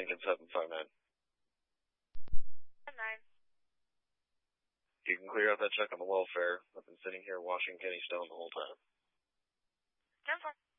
Lincoln 759. 9. You can clear out that check on the welfare. I've been sitting here watching Kenny Stone the whole time. 10-4.